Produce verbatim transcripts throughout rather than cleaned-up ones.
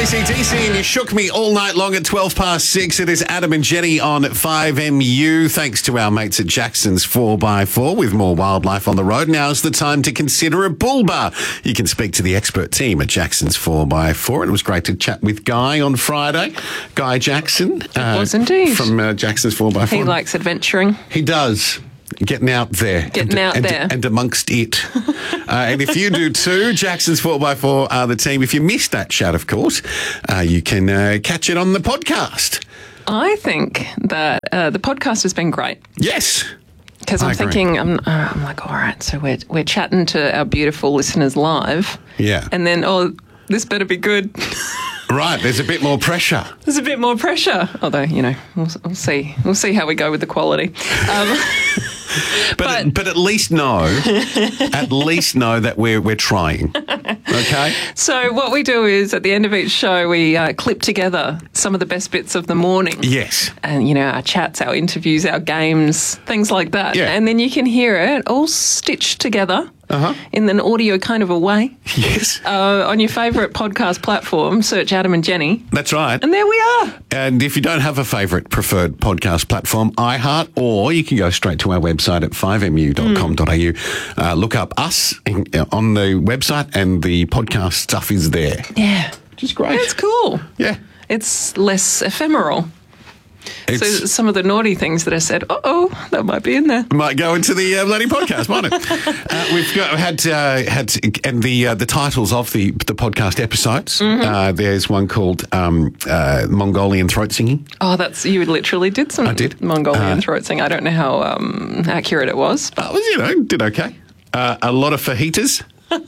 A C D C, and you shook me all night long at twelve past six. It is Adam and Jenny on five M U. Thanks to our mates at Jackson's four by four. With more wildlife on the road, now's the time to consider a bull bar. You can speak to the expert team at Jackson's four by four. It was great to chat with Guy on Friday. Guy Jackson. It uh, was indeed. From uh, Jackson's four by four. He likes adventuring. He does. Getting out there. Getting and, out and, there. And amongst it. uh, and if you do too, Jackson's four by four are the team. If you missed that chat, of course, uh, you can uh, catch it on the podcast. I think that uh, the podcast has been great. Yes. Because I'm I agree. thinking, I'm, uh, I'm like, all right, so we're, we're chatting to our beautiful listeners live. Yeah. And then, oh, this better be good. Right, there's a bit more pressure. There's a bit more pressure. Although, you know, we'll, we'll see. We'll see how we go with the quality. Um, but, but but at least know, at least know that we're we're trying. Okay. So what we do is at the end of each show we uh, clip together some of the best bits of the morning. Yes. And you know, our chats, our interviews, our games, things like that. Yeah. And then you can hear it all stitched together. Uh-huh. In an audio kind of a way. Yes. Uh, on your favourite podcast platform, search Adam and Jenny. That's right. And there we are. And if you don't have a favourite preferred podcast platform, iHeart, or you can go straight to our website at five m u dot com dot a u. Mm. Uh, look up us in, uh, on the website and the podcast stuff is there. Yeah. Which is great. It's cool. Yeah. It's less ephemeral. It's, so some of the naughty things that I said, uh-oh, that might be in there. Might go into the uh, bloody podcast, might it? uh, we've got had uh, had and the uh, the titles of the the podcast episodes. Mm-hmm. Uh, there's one called um, uh, Mongolian throat singing. Oh, that's you literally did some I did. Mongolian uh, throat singing. I don't know how um, accurate it was. But. I was, you know, did okay. Uh, a lot of fajitas.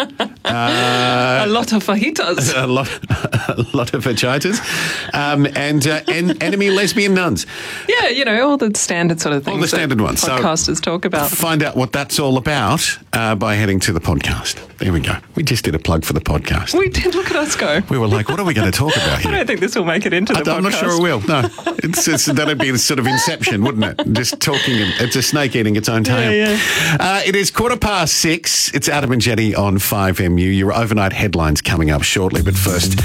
Uh, a lot of fajitas. A lot, a lot of fajitas. Um, and uh, en- enemy lesbian nuns. Yeah, you know, all the standard sort of things. All the standard ones. Podcasters so talk about. Find out what that's all about uh, by heading to the podcast. There we go. We just did a plug for the podcast. We did. Look at us go. We were like, what are we going to talk about here? I don't think this will make it into the I, podcast. I'm not sure it will. No. It's, it's, that'd be the sort of Inception, wouldn't it? Just talking. It's a snake eating its own tail. Yeah, yeah. Uh, it is quarter past six. It's Adam and Jenny on five M U. Your overnight headlines coming up shortly, but first...